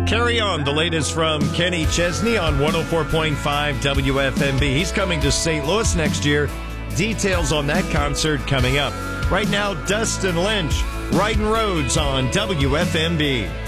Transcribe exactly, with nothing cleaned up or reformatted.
Carry On, the latest from Kenny Chesney on one oh four point five W F M B. He's coming to Saint Louis next year. Details on that concert coming up. Right now, Dustin Lynch, Riding Roads on W F M B.